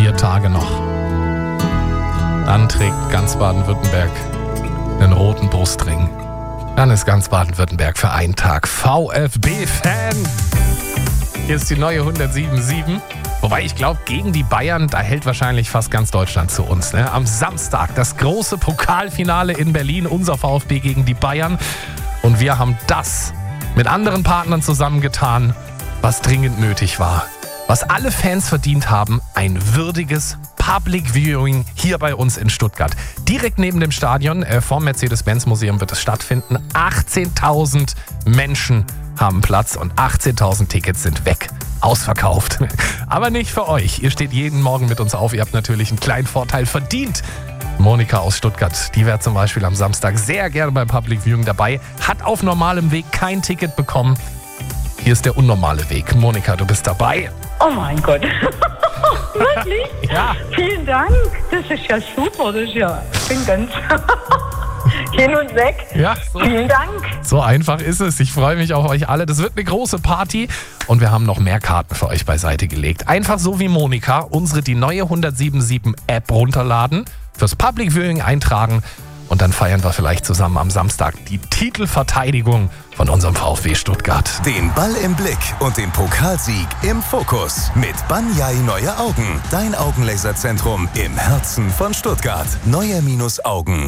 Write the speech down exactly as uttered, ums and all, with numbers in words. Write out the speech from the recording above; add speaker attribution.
Speaker 1: Vier Tage noch. Dann trägt ganz Baden-Württemberg einen roten Brustring. Dann ist ganz Baden-Württemberg für einen Tag VfB-Fan. Hier ist die neue hundertsieben sieben. Wobei ich glaube, gegen die Bayern, da hält wahrscheinlich fast ganz Deutschland zu uns. Ne? Am Samstag das große Pokalfinale in Berlin. Unser VfB gegen die Bayern. Und wir haben das mit anderen Partnern zusammengetan, was dringend nötig war. Was alle Fans verdient haben, ein würdiges Public Viewing hier bei uns in Stuttgart. Direkt neben dem Stadion, äh, vorm Mercedes-Benz-Museum wird es stattfinden. achtzehntausend Menschen haben Platz und achtzehntausend Tickets sind weg. Ausverkauft. Aber nicht für euch. Ihr steht jeden Morgen mit uns auf. Ihr habt natürlich einen kleinen Vorteil verdient. Monika aus Stuttgart, die wäre zum Beispiel am Samstag sehr gerne beim Public Viewing dabei, hat auf normalem Weg kein Ticket bekommen. Hier ist der unnormale Weg. Monika, du bist dabei.
Speaker 2: Oh mein Gott. Wirklich?
Speaker 1: Ja.
Speaker 2: Vielen Dank. Das ist ja super. Das ist ja, ich bin ganz hin und weg.
Speaker 1: Ja, so.
Speaker 2: Vielen Dank.
Speaker 1: So einfach ist es. Ich freue mich auf euch alle. Das wird eine große Party und wir haben noch mehr Karten für euch beiseite gelegt. Einfach so wie Monika, unsere die neue hundertsieben sieben App runterladen, fürs Public Viewing eintragen und dann feiern wir vielleicht zusammen am Samstag die Titelverteidigung von unserem VfB Stuttgart.
Speaker 3: Den Ball im Blick und den Pokalsieg im Fokus mit Banyai Neue Augen. Dein Augenlaserzentrum im Herzen von Stuttgart. neue Augen